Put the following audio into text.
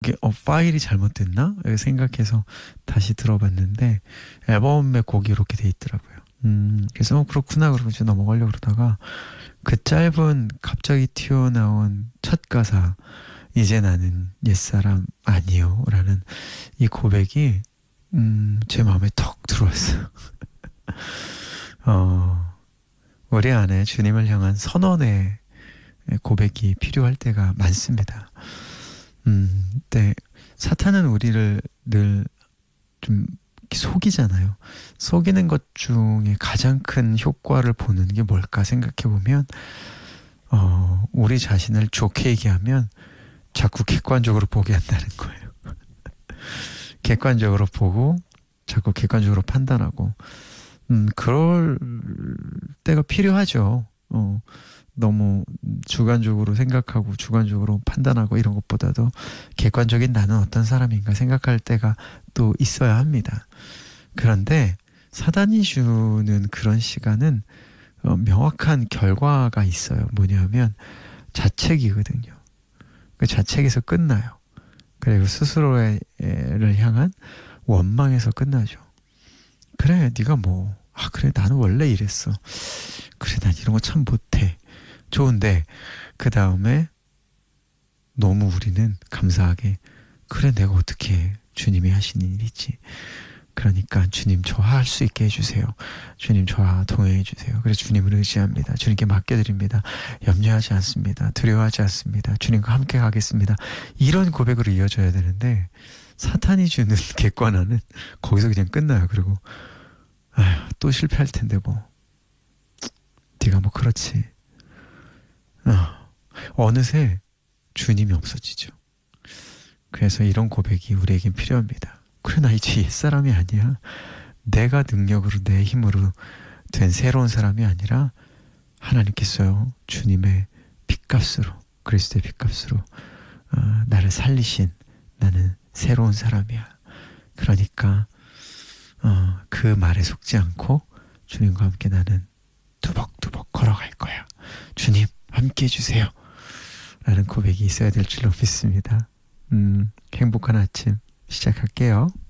이게 파일이 잘못됐나? 이렇게 생각해서 다시 들어봤는데 앨범에 곡이 이렇게 돼 있더라고요. 그래서 그렇구나 그러고 이제 넘어가려고 그러다가 그 짧은 갑자기 튀어나온 첫 가사 이제 나는 옛사람 아니요 라는 이 고백이 제 마음에 턱 들어왔어요. 어, 우리 안에 주님을 향한 선언의 고백이 필요할 때가 많습니다. 근데 사탄은 우리를 늘 좀 속이잖아요. 속이는 것 중에 가장 큰 효과를 보는 게 뭘까 생각해보면, 우리 자신을 좋게 얘기하면 자꾸 객관적으로 보게 한다는 거예요. 객관적으로 보고 자꾸 객관적으로 판단하고, 그럴 때가 필요하죠. 너무 주관적으로 생각하고 주관적으로 판단하고 이런 것보다도 객관적인 나는 어떤 사람인가 생각할 때가 또 있어야 합니다. 그런데 사단이 주는 그런 시간은 명확한 결과가 있어요. 뭐냐면 자책이거든요. 그 자책에서 끝나요. 그리고 스스로를 향한 원망에서 끝나죠. 그래, 네가 뭐, 그래, 나는 원래 이랬어. 그래, 난 이런 거 참 못해. 좋은데 그 다음에 너무 우리는 감사하게 그래 내가 어떻게 해. 주님이 하시는 일이지. 그러니까 주님 저할 수 있게 해주세요. 주님 저와 동행해 주세요. 그래서 주님을 의지합니다. 주님께 맡겨드립니다. 염려하지 않습니다. 두려워하지 않습니다. 주님과 함께 가겠습니다. 이런 고백으로 이어져야 되는데 사탄이 주는 객관화는 거기서 그냥 끝나요. 그리고 아휴 또 실패할 텐데 뭐 네가 뭐 그렇지. 어느새 주님이 없어지죠. 그래서 이런 고백이 우리에겐 필요합니다. 그래 나 이제 옛사람이 아니야. 내가 능력으로 내 힘으로 된 새로운 사람이 아니라 하나님께서요 주님의 핏값으로 그리스도의 핏값으로 나를 살리신 나는 새로운 사람이야. 그러니까 그 말에 속지 않고 주님과 함께 나는 두벅두벅 걸어갈 거야. 주님 함께 해주세요. 라는 고백이 있어야 될 줄로 믿습니다. 행복한 아침 시작할게요.